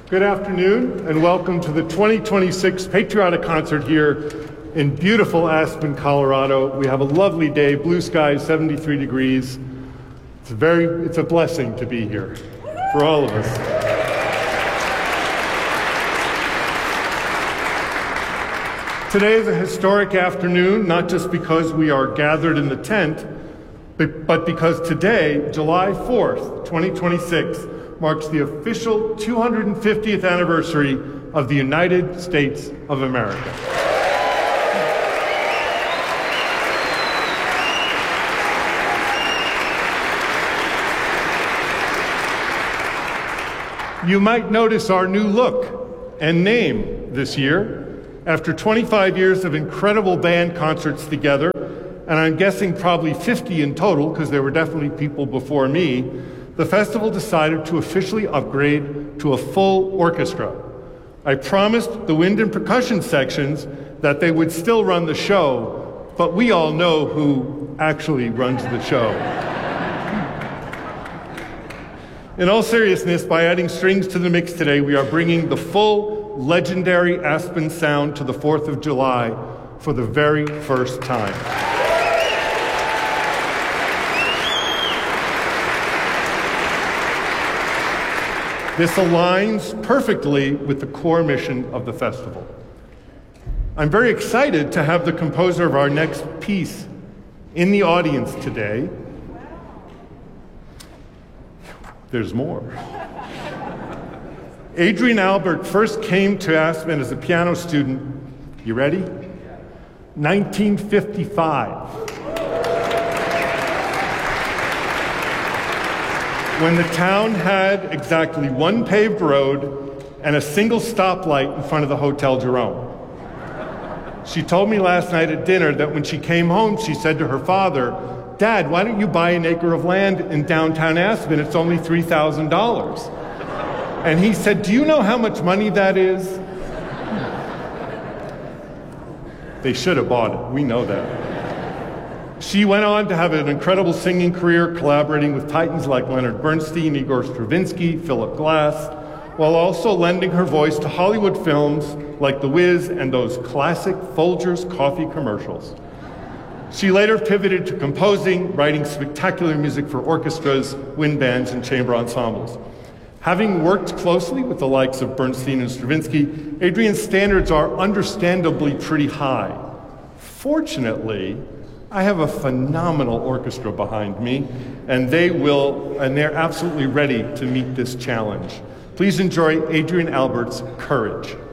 Good afternoon, and welcome to the 2026 Patriotic Concert here in beautiful Aspen, Colorado. We have a lovely day, blue skies, 73 degrees. It's a blessing to be here for all of us. Today is a historic afternoon, not just because we are gathered in the tent, but because today, July 4th, 2026, marks the official 250th anniversary of the United States of America. You might notice our new look and name this year. After 25 years of incredible band concerts together, and I'm guessing probably 50 in total, because there were definitely people before me, the festival decided to officially upgrade to a full orchestra. I promised the wind and percussion sections that they would still run the show, but we all know who actually runs the show. In all seriousness, by adding strings to the mix today, we are bringing the full legendary Aspen sound to the 4th of July for the very first time. This aligns perfectly with the core mission of the festival. I'm very excited to have the composer of our next piece in the audience today. There's more. Adrian Albert first came to Aspen as a piano student, you ready? 1955. When the town had exactly one paved road and a single stoplight in front of the Hotel Jerome. She told me last night at dinner that when she came home, she said to her father, "Dad, why don't you buy an acre of land in downtown Aspen? It's only $3,000. And he said, "Do you know how much money that is?" They should have bought it. We know that. She went on to have an incredible singing career, collaborating with titans like Leonard Bernstein, Igor Stravinsky, Philip Glass, while also lending her voice to Hollywood films like The Wiz and those classic Folgers coffee commercials. She later pivoted to composing, writing spectacular music for orchestras, wind bands, and chamber ensembles. Having worked closely with the likes of Bernstein and Stravinsky, Adrian's standards are understandably pretty high. Fortunately, I have a phenomenal orchestra behind me, and they're absolutely ready to meet this challenge. Please enjoy Adrian Albert's Courage.